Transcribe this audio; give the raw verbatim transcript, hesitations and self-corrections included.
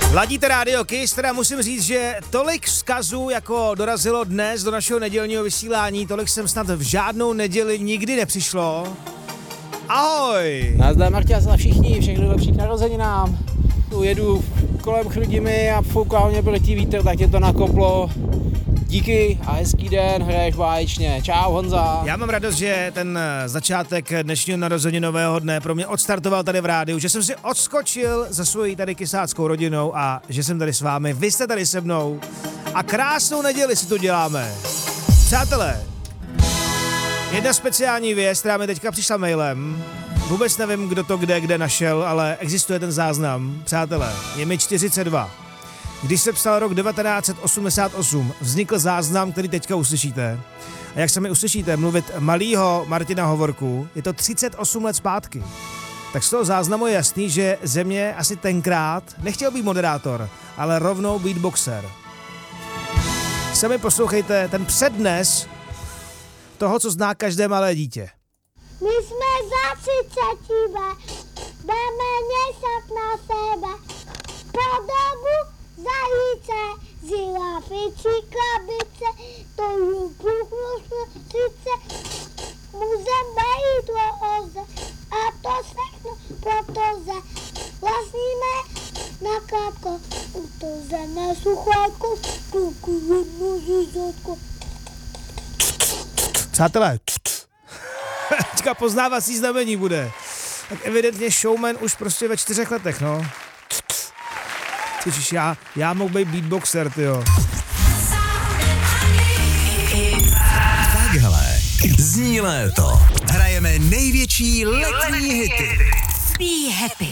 Ladíte Radio Kiss, teda musím říct, že tolik vzkazů, jako dorazilo dnes do našeho nedělního vysílání, tolik jsem snad v žádnou neděli nikdy nepřišlo. Ahoj! Nazdar Marťas a všichni, všechno dobrý k narozeninám. Tu jedu kolem Chrudimi a fouká mě letí vítr, tak je to nakoplo. Díky a hezký den, hraješ báječně. Čau Honza. Já mám radost, že ten začátek dnešního narozeninového dne pro mě odstartoval tady v rádiu, že jsem si odskočil za svojí tady kysáckou rodinou a že jsem tady s vámi, vy jste tady se mnou a krásnou neděli si to děláme. Přátelé, jedna speciální věc, která mi teďka přišla mailem, vůbec nevím, kdo to kde, kde našel, ale existuje ten záznam. Přátelé, je mi čtyřicet dva. Když se psal rok devatenáct set osmdesát osm, vznikl záznam, který teďka uslyšíte. A jak se mi uslyšíte mluvit malýho Martina Hovorku, je to třicet osm let zpátky. Tak z toho záznamu je jasný, že Země asi tenkrát nechtěl být moderátor, ale rovnou beatboxer. Sami poslouchejte ten přednes toho, co zná každé malé dítě. My jsme za třicetivé, jdeme něšat na sebe, podobu zajíce, žirafičí krabice, to lupu sice, můžem bejít loze, a to všechno protože vlastníme na krátko, to země suchajku, kluku jednu žizotku. Přátelé, teďka poznávací znamení bude. Tak evidentně showman už prostě ve čtyřech letech, no. Což já, já mohl být beatboxer, tyjo. Takhle zní léto. Hrajeme největší letní hity. Be happy.